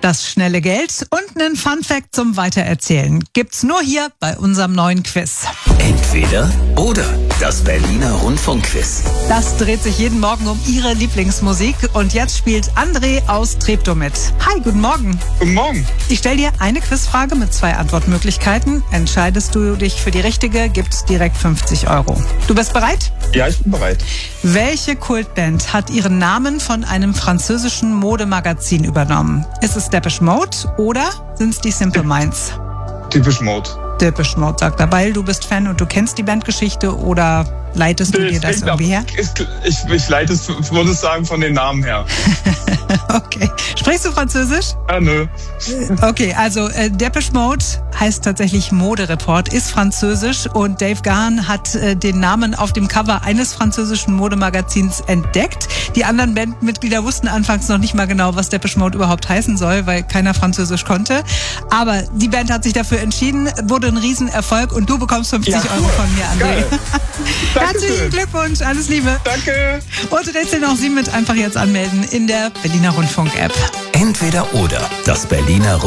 Das schnelle Geld und einen Funfact zum Weitererzählen gibt's nur hier bei unserem neuen Quiz. Entweder oder. Das Berliner Rundfunkquiz. Das dreht sich jeden Morgen um Ihre Lieblingsmusik und jetzt spielt André aus Treptow mit. Hi, guten Morgen. Guten Morgen. Ich stelle dir eine Quizfrage mit 2 Antwortmöglichkeiten. Entscheidest du dich für die richtige, gibt's direkt 50 €. Du bist bereit? Ja, ich bin bereit. Welche Kultband hat ihren Namen von einem französischen Modemagazin übernommen? Ist es Depeche Mode oder sind es die Simple Minds? Depeche Mode. Depeche Mode, sagt er, weil du bist Fan und du kennst die Bandgeschichte oder leitest du dir das irgendwie her? Ich leite es, würde ich sagen, von den Namen her. Okay. Sprichst du Französisch? Nö. Okay, also Depeche Mode heißt tatsächlich Modereport, ist französisch und Dave Gahan hat den Namen auf dem Cover eines französischen Modemagazins entdeckt. Die anderen Bandmitglieder wussten anfangs noch nicht mal genau, was Depeche Mode überhaupt heißen soll, weil keiner Französisch konnte. Aber die Band hat sich dafür entschieden, wurde ein Riesenerfolg und du bekommst 50 € von mir, André. Herzlichen Glückwunsch, alles Liebe. Danke. Und Rätsel noch 7 mit einfach jetzt anmelden in der Berliner Rundfunk-App. Entweder oder. Das Berliner